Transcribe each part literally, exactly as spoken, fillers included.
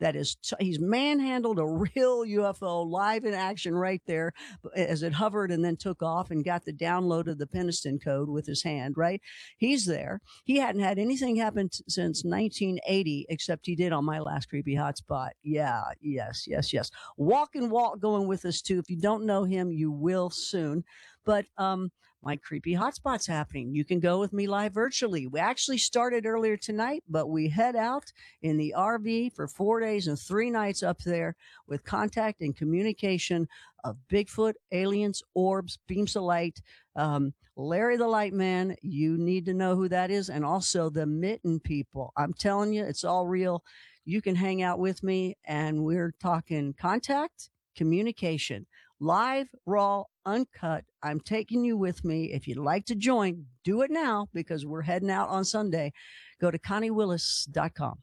that is, t- he's manhandled a real U F O live in action right there as it hovered and then took off and got the download of the Peniston code with his hand, right? He's there. He hadn't had anything happen t- since nineteen eighty, except he did on my last creepy hotspot. Yeah, yes, yes, yes. Walk and Walt going with us too. If you don't know him, you will soon. But um, my creepy hotspot's happening. You can go with me live virtually. We actually started earlier tonight, but we head out in the R V for four days and three nights up there with contact and communication of Bigfoot, aliens, orbs, beams of light, um, Larry the Light Man. You need to know who that is, and also the Mitten people. I'm telling you, it's all real. You can hang out with me, and we're talking contact, communication, live, raw, uncut. I'm taking you with me. If you'd like to join, do it now because we're heading out on Sunday. Go to connie willis dot com.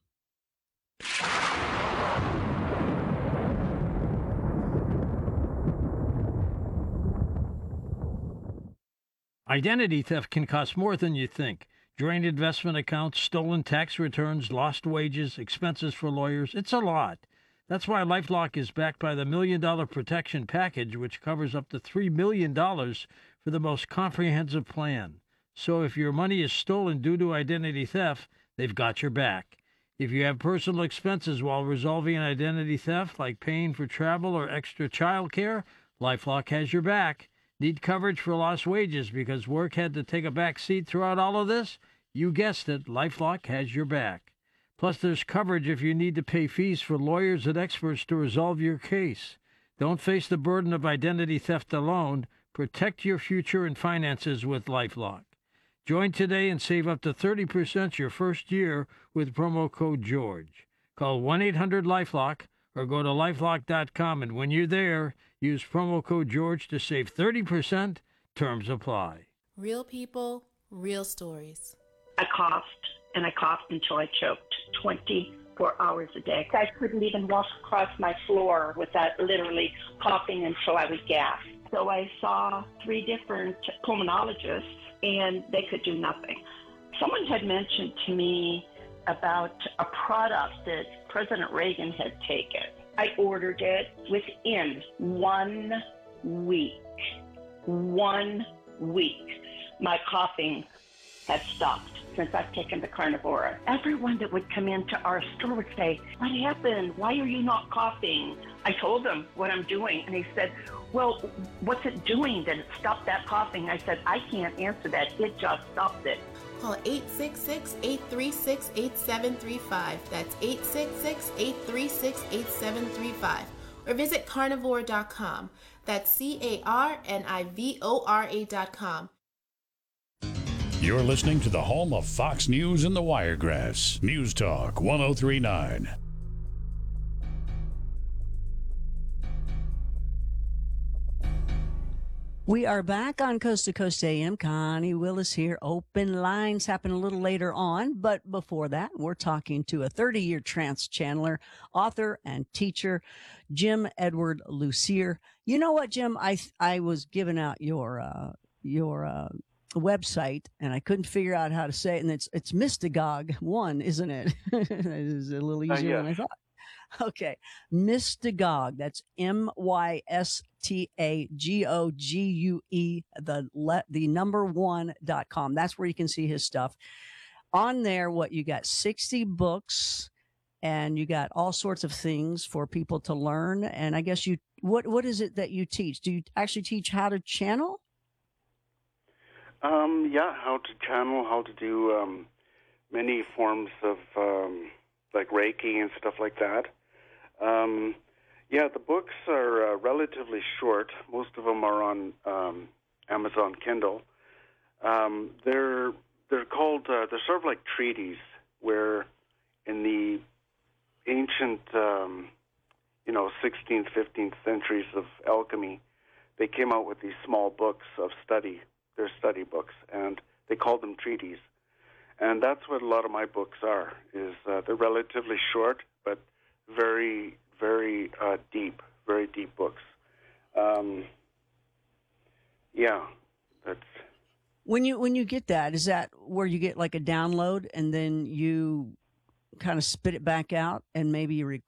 Identity theft can cost more than you think. Drained investment accounts, stolen tax returns, lost wages, expenses for lawyers. It's a lot. That's why LifeLock is backed by the Million Dollar Protection Package, which covers up to three million dollars for the most comprehensive plan. So if your money is stolen due to identity theft, they've got your back. If you have personal expenses while resolving an identity theft, like paying for travel or extra child care, LifeLock has your back. Need coverage for lost wages because work had to take a back seat throughout all of this? You guessed it, LifeLock has your back. Plus, there's coverage if you need to pay fees for lawyers and experts to resolve your case. Don't face the burden of identity theft alone. Protect your future and finances with LifeLock. Join today and save up to thirty percent your first year with promo code George. Call one eight hundred LifeLock or go to lifelock dot com, and when you're there, use promo code George to save thirty percent. Terms apply. Real people, real stories. I coughed, and I coughed until I choked twenty-four hours a day. I couldn't even walk across my floor without literally coughing until I would gasp. So I saw three different pulmonologists, and they could do nothing. Someone had mentioned to me about a product that President Reagan had taken. I ordered it within one week. One week. My coughing had stopped since I've taken the Carnivora. Everyone that would come into our store would say, "What happened? Why are you not coughing?" I told them what I'm doing, and he said, "Well, what's it doing that it stopped that coughing?" I said, "I can't answer that. It just stopped it." Call eight six six, eight three six, eight seven three five. That's eight six six, eight three six, eight seven three five. Or visit carnivore dot com. That's C A R N I V O R A dot com. You're listening to the home of Fox News and the Wiregrass. News Talk one oh three point nine. We are back on Coast to Coast A M. Connie Willis here. Open lines happen a little later on, but before that, we're talking to a thirty-year trance channeler, author, and teacher, Jim Edward Lucier. You know what, Jim? I I was giving out your uh, your uh, website, and I couldn't figure out how to say it, and it's it's Mystagogue one, isn't it? It is a little easier uh, yeah. than I thought. Okay. Mystagogue. That's M Y S T A G O G U E, the le- the number one dot com. That's where you can see his stuff. On there, what you got, sixty books, and you got all sorts of things for people to learn. And I guess you, what what is it that you teach? Do you actually teach how to channel? Um, yeah, how to channel, how to do um, many forms of um, like Reiki and stuff like that. Um, yeah, the books are uh, relatively short. Most of them are on um, Amazon Kindle. Um, they're they're called uh, they're sort of like treaties, where in the ancient um, you know sixteenth, fifteenth centuries of alchemy, they came out with these small books of study. They're study books, and they called them treaties. And that's what a lot of my books are. Is uh, they're relatively short, but very, very uh, deep, very deep books. Um, yeah, that's. When you when you get that, is that where you get like a download and then you kind of spit it back out and maybe you re-